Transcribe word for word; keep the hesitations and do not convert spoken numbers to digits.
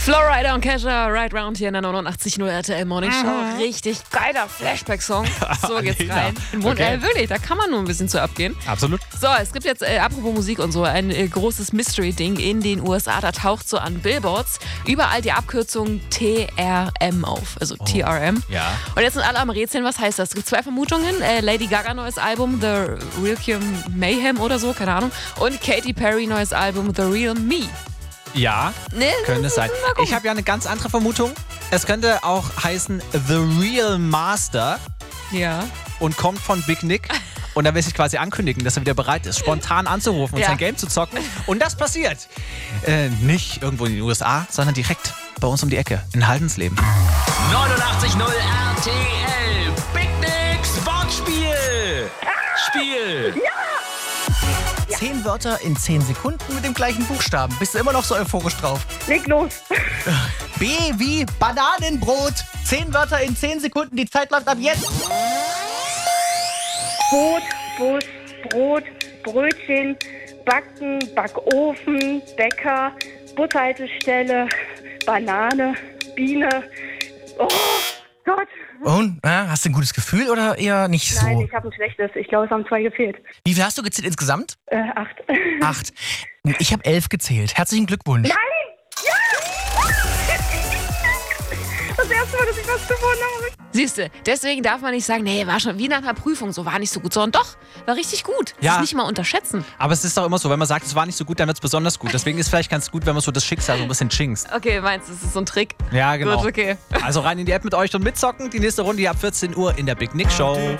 Flowrider und Kesha, Right Round hier in der neunundachtzig Komma null R T L Morning Show. Mhm. Richtig geiler Flashback-Song. So geht's Alina. rein. Und Okay. äh, wirklich, da kann man nur ein bisschen zu abgehen. Absolut. So, es gibt jetzt, äh, apropos Musik und so, ein äh, großes Mystery-Ding in den U S A. Da taucht so an Billboards überall die Abkürzung T R M auf. Also T R M. Ja. Und jetzt sind alle am Rätseln, was heißt das? Es gibt zwei Vermutungen. Äh, Lady Gaga neues Album, The Real Kim Mayhem oder so, keine Ahnung. Und Katy Perry neues Album, The Real Me. Ja, Ne? könnte es sein. Mal gucken. Ich habe ja eine ganz andere Vermutung. Es könnte auch heißen The Real Master Ja. und kommt von Big Nick. Und da will sich quasi ankündigen, dass er wieder bereit ist, spontan anzurufen und Ja. sein Game zu zocken. Und das passiert äh, nicht irgendwo in den U S A, sondern direkt bei uns um die Ecke in Haldensleben. neunundachtzig Komma null R T L. Big Nicks Wortspiel. Spiel. Zehn Wörter in zehn Sekunden mit dem gleichen Buchstaben. Bist du immer noch so euphorisch drauf? Leg los. B wie Bananenbrot. Zehn Wörter in zehn Sekunden. Die Zeit läuft ab jetzt. Boot, Bus, Brot, Brötchen, Backen, Backofen, Bäcker, Bushaltestelle, Banane, Biene. Oh Gott. Und, äh, hast du ein gutes Gefühl oder eher nicht so? Nein, ich habe ein schlechtes. Ich glaube, es haben zwei gefehlt. Wie viel hast du gezählt insgesamt? Äh, acht. Acht. Ich habe elf gezählt. Herzlichen Glückwunsch. Nein! Ja! Das erste Mal, dass ich was gewonnen habe. Siehst du, deswegen darf man nicht sagen, nee, war schon wie nach einer Prüfung, so war nicht so gut, sondern doch, war richtig gut. Das Ja. ist nicht mal unterschätzen. Aber es ist doch immer so, wenn man sagt, es war nicht so gut, dann wird es besonders gut. Deswegen ist es vielleicht ganz gut, wenn man so das Schicksal so ein bisschen jinxt. Okay, meinst du, das ist so ein Trick? Ja, genau. Gut, okay. Also rein in die App mit euch und mitzocken. Die nächste Runde hier ab vierzehn Uhr in der Big Nick Show.